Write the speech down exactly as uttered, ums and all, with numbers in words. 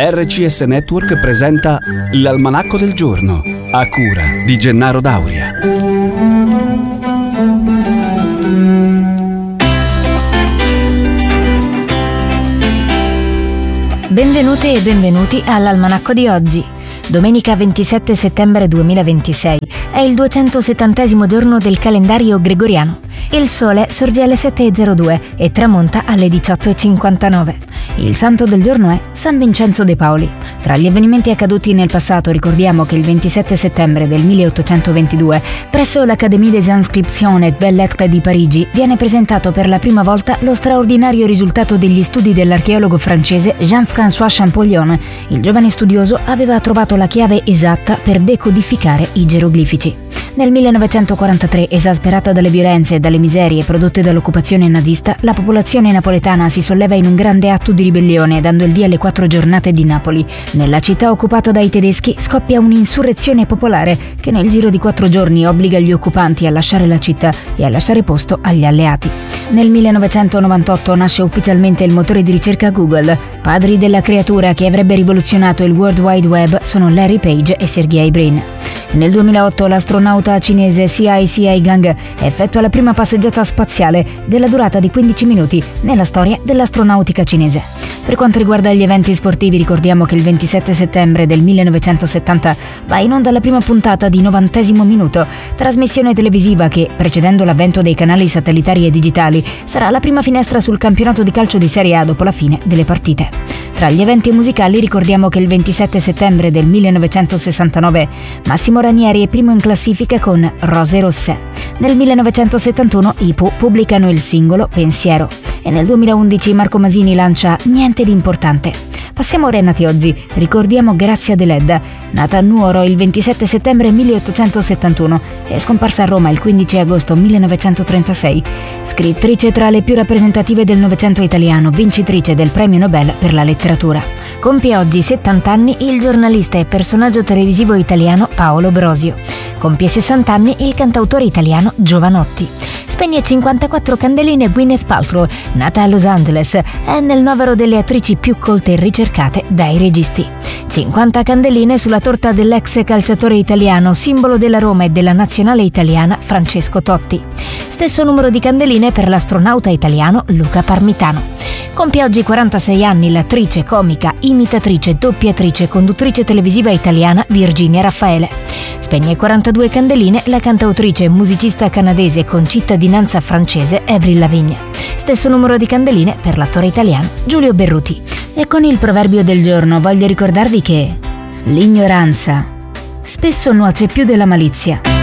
R C S Network presenta l'Almanacco del Giorno, a cura di Gennaro Dauria. Benvenute e benvenuti all'Almanacco di oggi. Domenica ventisette settembre duemilaventisei è il duecentosettantesimo giorno del calendario gregoriano. Il sole sorge alle sette e zero due e tramonta alle diciotto e cinquantanove. Il santo del giorno è San Vincenzo de Paoli. Tra gli avvenimenti accaduti nel passato ricordiamo che il ventisette settembre del milleottocentoventidue presso l'Académie des Inscriptions et Belles-Lettres di Parigi viene presentato per la prima volta lo straordinario risultato degli studi dell'archeologo francese Jean-François Champollion. Il giovane studioso aveva trovato la chiave esatta per decodificare i geroglifici. Nel millenovecentoquarantatré, esasperata dalle violenze e dalle miserie prodotte dall'occupazione nazista, la popolazione napoletana si solleva in un grande atto di ribellione, dando il via alle quattro giornate di Napoli. Nella città occupata dai tedeschi scoppia un'insurrezione popolare che nel giro di quattro giorni obbliga gli occupanti a lasciare la città e a lasciare posto agli alleati. Nel millenovecentonovantotto nasce ufficialmente il motore di ricerca Google. Padri della creatura che avrebbe rivoluzionato il World Wide Web sono Larry Page e Sergey Brin. Nel duemilaotto l'astronauta cinese Xia Zhigang effettua la prima passeggiata spaziale della durata di quindici minuti nella storia dell'astronautica cinese. Per quanto riguarda gli eventi sportivi ricordiamo che il ventisette settembre del millenovecentosettanta va in onda la prima puntata di Novantesimo Minuto, trasmissione televisiva che, precedendo l'avvento dei canali satellitari e digitali, sarà la prima finestra sul campionato di calcio di Serie A dopo la fine delle partite. Tra gli eventi musicali ricordiamo che il ventisette settembre del millenovecentosessantanove Massimo Ranieri è primo in classifica con Rose Rosse. Nel millenovecentosettantuno i Pooh pubblicano il singolo Pensiero e nel duemilaundici Marco Masini lancia Niente di importante. Passiamo ora ai nati oggi. Ricordiamo Grazia Deledda, nata a Nuoro il ventisette settembre milleottocentosettantuno e scomparsa a Roma il quindici agosto millenovecentotrentasei. Scrittrice tra le più rappresentative del Novecento italiano, vincitrice del Premio Nobel per la letteratura. Compie oggi settanta anni il giornalista e personaggio televisivo italiano Paolo Brosio. Compie sessanta anni il cantautore italiano Jovanotti. Spegne cinquantaquattro candeline Gwyneth Paltrow, nata a Los Angeles, è nel novero delle attrici più colte e ricercate dai registi. cinquanta candeline sulla torta dell'ex calciatore italiano, simbolo della Roma e della nazionale italiana Francesco Totti. Stesso numero di candeline per l'astronauta italiano Luca Parmitano. Compie oggi quarantasei anni l'attrice, comica, imitatrice, doppiatrice e conduttrice televisiva italiana Virginia Raffaele. Spegne quarantadue candeline la cantautrice e musicista canadese con cittadinanza francese Avril Lavigne. Stesso numero di candeline per l'attore italiano Giulio Berruti. E con il proverbio del giorno voglio ricordarvi che l'ignoranza spesso nuoce più della malizia.